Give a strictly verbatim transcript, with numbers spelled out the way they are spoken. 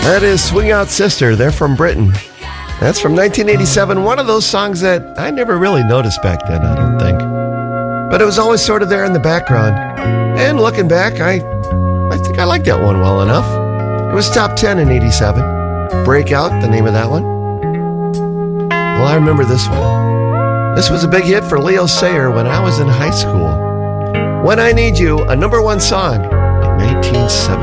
That is Swing Out Sister. They're from Britain. That's from nineteen eighty-seven. One of those songs that I never really noticed back then, I don't think. But it was always sort of there in the background. And looking back, I, I think I liked that one well enough. It was top ten in eighty-seven. Breakout, the name of that one. Well, I remember this one. This was a big hit for Leo Sayer when I was in high school. When I Need You, a number one song in nineteen seventy.